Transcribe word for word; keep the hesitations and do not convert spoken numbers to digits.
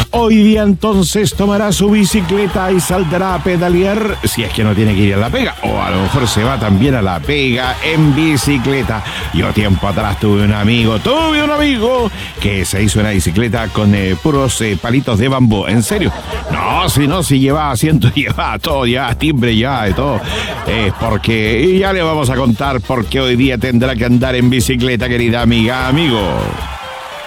Hoy día entonces tomará su bicicleta y saldrá a pedalear, si es que no tiene que ir a la pega, o a lo mejor se va también a la pega en bicicleta. Yo tiempo atrás tuve un amigo, tuve un amigo que se hizo una bicicleta con eh, puros eh, palitos de bambú. ¿En serio? No, si no, si llevaba asiento, llevaba todo, llevaba timbre, llevaba de todo. Es porque, y ya le vamos a contar por qué hoy día tendrá que andar en bicicleta, querida amiga, amigo.